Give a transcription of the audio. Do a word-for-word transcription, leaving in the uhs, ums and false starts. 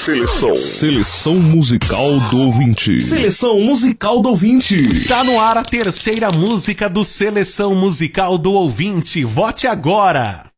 Seleção. Seleção musical do ouvinte. Seleção musical do ouvinte. Está no ar a terceira música do Seleção Musical do Ouvinte. Vote agora!